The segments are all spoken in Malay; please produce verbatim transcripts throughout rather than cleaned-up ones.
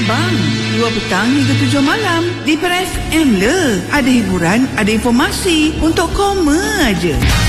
Bimbang dua petang hingga tujuh malam di Press M le. Ada hiburan, ada informasi untuk koma aja.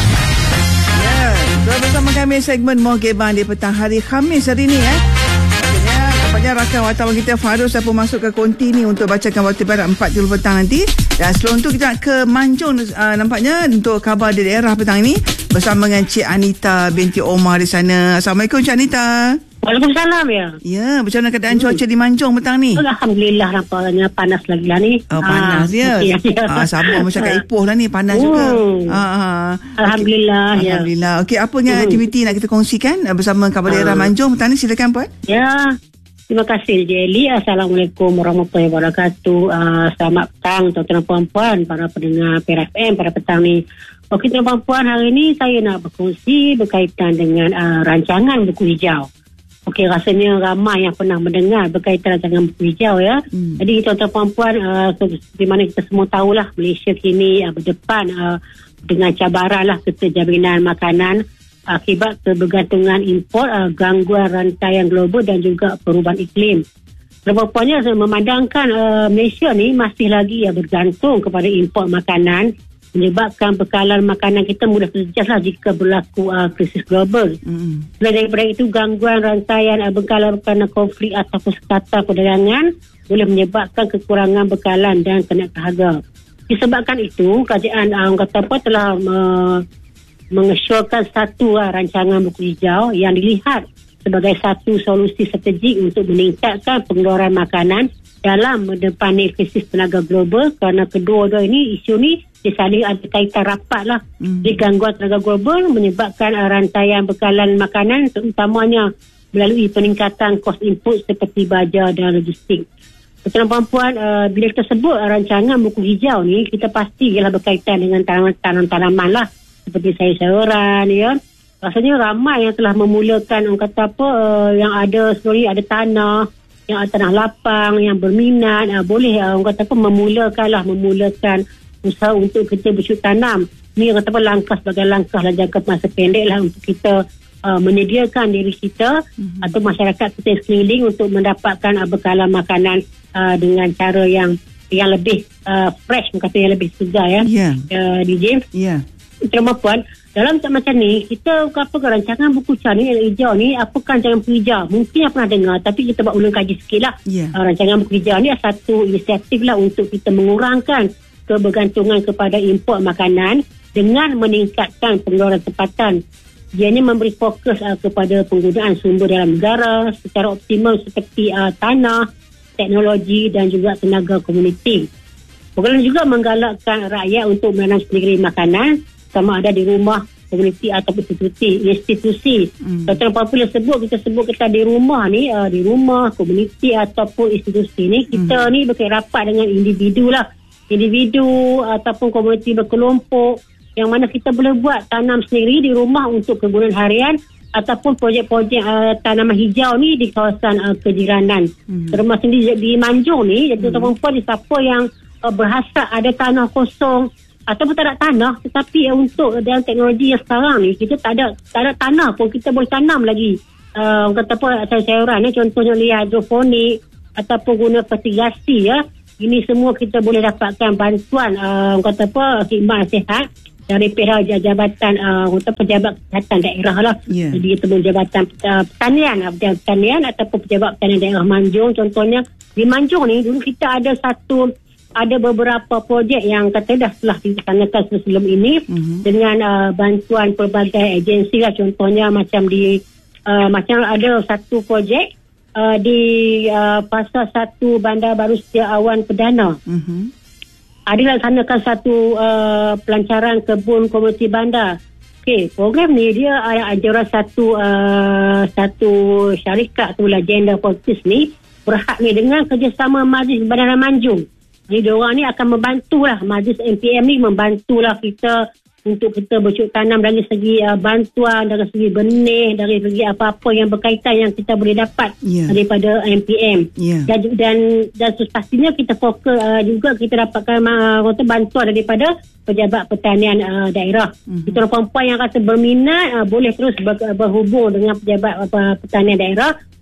Ya, bersama kami segmen Mohgebang di petang hari Khamis hari ni eh. Nampaknya, nampaknya rakan wartawan kita Farus dah pun masuk ke konti ni untuk bacakan waktu barat empat tiga puluh petang nanti. Dan sebelum tu kita nak ke Manjung uh, nampaknya untuk khabar di daerah petang ini bersama dengan Cik Anita binti Omar di sana. Assalamualaikum Cik Anita. Waalaikumsalam ya. Ya, macam mana keadaan hmm. cuaca di Manjung petang ni? Alhamdulillah, nampaknya panas lagi lah ni. Oh, panas ya. Ya, ya. Ah, Sabah macam kat Ipoh lah ni, panas hmm. juga. Ah, ah. Alhamdulillah okay. ya. Alhamdulillah. Okey, apa yang hmm. aktiviti nak kita kongsikan bersama khabar daerah ah. Manjung petang ni? Silakan Puan. Ya. Terima kasih Jeli. Assalamualaikum warahmatullahi wabarakatuh. Uh, selamat petang tuan-tuan puan-puan, para pendengar P R F M pada petang ni. Okey tuan-tuan puan, hari ini saya nak berkongsi berkaitan dengan uh, rancangan buku hijau. Okey, rasanya ramai yang pernah mendengar berkaitan rancangan buku hijau ya. Hmm. Jadi tuan-tuan puan-puan, uh, seperti mana kita semua tahulah, Malaysia kini uh, berdepan uh, dengan cabaran lah keterjaminan makanan akibat kebergantungan import, uh, gangguan rantaian global dan juga perubahan iklim. Puan-puannya memandangkan uh, Malaysia ni masih lagi uh, bergantung kepada import makanan, menyebabkan bekalan makanan kita mudah terjejas lah jika berlaku uh, krisis global. Mm. Selain daripada itu, gangguan rantaian uh, bekalan kerana konflik ataupun sekatan perdagangan boleh menyebabkan kekurangan bekalan dan kenaikan harga. Disebabkan itu, kerajaan uh, kata apa telah uh, mengesyorkan satu uh, rancangan buku hijau yang dilihat sebagai satu solusi strategik untuk meningkatkan pengeluaran makanan dalam mendepani krisis tenaga global, kerana kedua-dua ini, isu ni saling ada kaitan rapat lah. Hmm. Jadi gangguan tenaga global menyebabkan uh, rantaian bekalan makanan, terutamanya melalui peningkatan kos input seperti baja dan logistik. Tuan-tuan puan, uh, bila kita sebut uh, rancangan buku hijau ni, kita pasti ialah berkaitan dengan tanam-tanaman lah, seperti sayur-sayuran ya. Rasanya ramai yang telah memulakan, orang kata apa, uh, yang ada sebenarnya ada tanah, yang ada tanah lapang, yang berminat, uh, boleh uh, orang kata apa, memulakan lah, memulakan usaha untuk kita bercocok tanam. Ni kata apa, langkah sebagai langkah lah jangka masa pendek lah untuk kita uh, menyediakan diri kita mm-hmm. atau masyarakat kita sekeliling untuk mendapatkan uh, bekalan makanan uh, dengan cara yang yang lebih uh, fresh, kata yang lebih segar ya. Yeah. Uh, D J. Ya. Yeah. Terima puan. Dalam macam ni, kita apa rancangan buku hijau ni, hijau ni, apakah rancangan buku hijau? Mungkin yang pernah dengar, tapi kita buat ulang kaji sikit lah. Yeah. Uh, rancangan buku hijau ni satu inisiatif lah untuk kita mengurangkan kebergantungan kepada import makanan dengan meningkatkan pengeluaran tempatan. Ianya memberi fokus uh, kepada penggunaan sumber dalam negara secara optimal seperti uh, tanah, teknologi dan juga tenaga komuniti. Program juga menggalakkan rakyat untuk menanam sendiri makanan, sama ada di rumah, komuniti atau institusi. institusi. Hmm. Kalau popular sebut, kita sebut kita di rumah ni, uh, di rumah, komuniti ataupun institusi ni, kita hmm. ni berkait rapat dengan individu lah. Individu ataupun komuniti berkelompok yang mana kita boleh buat tanam sendiri di rumah untuk kegunaan harian ataupun projek-projek uh, tanaman hijau ni di kawasan uh, kejiranan. Hmm. Rumah sendiri di Manjung ni, jadi tuan-tuan puan, siapa yang uh, berhasrat ada tanah kosong ataupun tak ada tanah, tetapi uh, untuk dalam teknologi yang sekarang ni, kita tak ada tak ada tanah pun kita boleh tanam lagi. Uh, kata apa, sayur-sayuran ni, contohnya lihat hidroponik ataupun guna fertigasi ya. Ini semua kita boleh dapatkan bantuan uh, kata apa, khidmat nasihat dari pihak jabatan uh, untuk pejabat kesihatan daerah lah. Yeah. Jadi itu jabatan uh, pertanian, uh, pertanian ataupun pejabat pertanian daerah Manjung. Contohnya di Manjung ni dulu kita ada satu ada beberapa projek yang kata dah telah dilaksanakan sebelum ini mm-hmm. dengan uh, bantuan pelbagai agensi lah. Contohnya macam di uh, macam ada satu projek Uh, di uh, Pasar Satu Bandar Baru Setia Awan Perdana. Mm-hmm. Ada laksanakan satu uh, pelancaran kebun komuniti bandar. Okey, program ni dia ada ajaran satu uh, satu syarikat tu lah, Gender Politis ni berhad ni dengan kerjasama Majlis Bandaran Manjung. Jadi diorang ni akan membantulah, Majlis M P M ni membantulah kita untuk kita bercocok tanam dari segi uh, bantuan, dari segi benih, dari segi apa-apa yang berkaitan yang kita boleh dapat yeah. daripada M P M. Yeah. Dan, dan dan pastinya kita fokus uh, juga kita dapatkan uh, bantuan daripada pejabat pertanian uh, daerah. Mm-hmm. Kita perempuan yang rasa berminat uh, boleh terus ber, berhubung dengan pejabat uh, pertanian daerah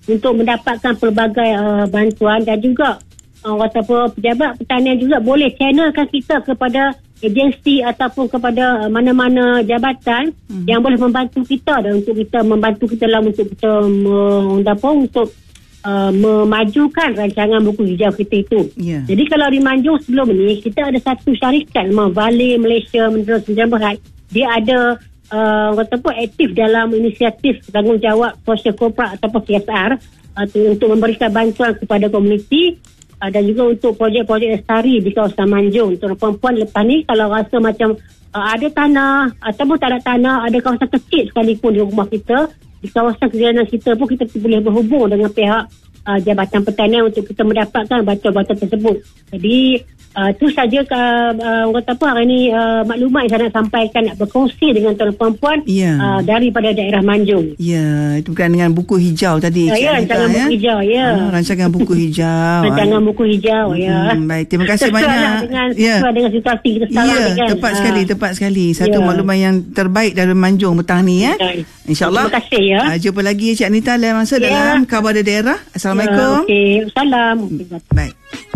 untuk mendapatkan pelbagai uh, bantuan, dan juga uh, kata apa, pejabat pertanian juga boleh channelkan kita kepada agensi ataupun kepada uh, mana-mana jabatan hmm. yang boleh membantu kita, dan untuk kita membantu kita dalam untuk kita uh, apa, untuk Uh, memajukan rancangan buku hijau kita itu. Yeah. Jadi kalau di Manjung sebelum ni, kita ada satu syarikat nama Vale Malaysia Mineral Sdn Bhd. Dia ada uh, kata apa, aktif dalam inisiatif tanggungjawab sosial korporat ataupun C S R uh, tu, untuk memberikan bantuan kepada komuniti uh, dan juga untuk projek-projek lestari di kawasan Manjung. Untuk perempuan lepas ni kalau rasa macam uh, ada tanah ataupun tak ada tanah, ada kawasan kecil sekalipun di rumah kita, di kawasan kegiatan kita pun kita boleh berhubung dengan pihak uh, Jabatan Pertanian untuk kita mendapatkan bantuan-bantuan tersebut. Jadi uh, itu saja uh, uh, kata apa hari ini uh, maklumat yang saya nak sampaikan, nak berkongsi dengan tuan perempuan yeah. uh, daripada daerah Manjung. Ya, yeah, itu bukan dengan buku hijau tadi. Ya, yeah, rancangan buku ya? hijau ya. Oh, rancangan buku hijau. rancangan buku hijau ya. Hmm, baik, terima kasih sesuai banyak. Lah dengan yeah. sesuai dengan situasi kita sekarang yeah, ni kan. Tepat uh, sekali, tepat sekali. Satu yeah. maklumat yang terbaik dari Manjung petang ni ya. Okay. InsyaAllah. Terima kasih ya. Uh, jumpa lagi Cik Anita lain masa yeah. dalam Khabar dari Daerah. Assalamualaikum. Yeah, okey, salam. Hmm, baik.